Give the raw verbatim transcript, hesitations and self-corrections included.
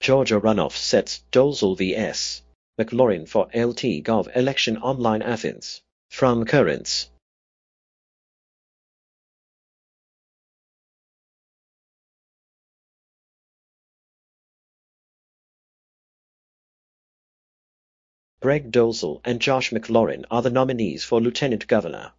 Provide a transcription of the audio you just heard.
Georgia runoff sets Dolezal v. S. McLaurin for L T Gov election online Athens. From Currents. Greg Dolezal and Josh McLaurin are the nominees for Lieutenant Governor.